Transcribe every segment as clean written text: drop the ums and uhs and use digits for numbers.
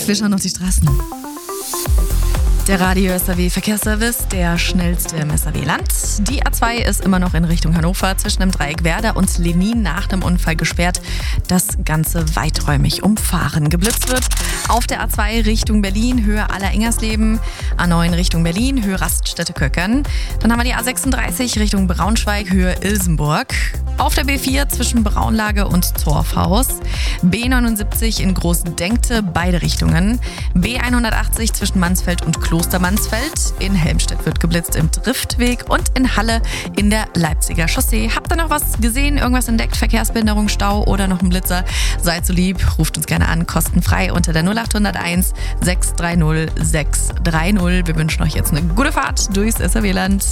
Wir schauen auf die Straßen. Der Radio SAW Verkehrsservice, der schnellste im SAW-Land. Die A2 ist immer noch in Richtung Hannover zwischen dem Dreieck Werder und Lenin nach dem Unfall gesperrt. Das Ganze weiträumig umfahren. Geblitzt wird auf der A2 Richtung Berlin, Höhe Aller-Ingersleben. A9 Richtung Berlin, Höhe Raststätte-Köckern. Dann haben wir die A36 Richtung Braunschweig, Höhe Ilsenburg. Auf der B4 zwischen Braunlage und Torfhaus. B79 in Großdenkte, beide Richtungen. B180 zwischen Mansfeld und Klostermansfeld. In Helmstedt wird geblitzt im Driftweg und in Halle in der Leipziger Chaussee. Habt ihr noch was gesehen, irgendwas entdeckt, Verkehrsbehinderung, Stau oder noch ein Blitzer? Seid so lieb, ruft uns gerne an, kostenfrei unter der 0801 630 630. Wir wünschen euch jetzt eine gute Fahrt durchs SAW-Land.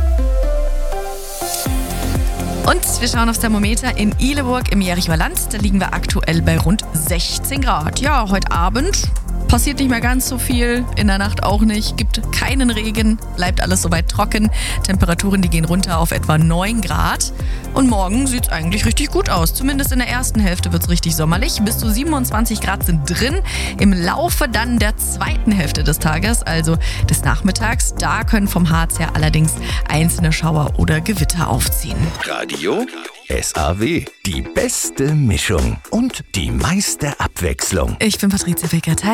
Und wir schauen aufs Thermometer in Ihleburg im Jerichower Land. Da liegen wir aktuell bei rund 16 Grad. Ja, heute Abend passiert nicht mehr ganz so viel, in der Nacht auch nicht, gibt keinen Regen, bleibt alles soweit trocken. Temperaturen, die gehen runter auf etwa 9 Grad. Und morgen sieht es eigentlich richtig gut aus. Zumindest in der ersten Hälfte wird es richtig sommerlich. Bis zu 27 Grad sind drin. Im Laufe dann der zweiten Hälfte des Tages, also des Nachmittags, da können vom Harz her allerdings einzelne Schauer oder Gewitter aufziehen. Radio SAW. Die beste Mischung und die meiste Abwechslung. Ich bin Patricia Wilker.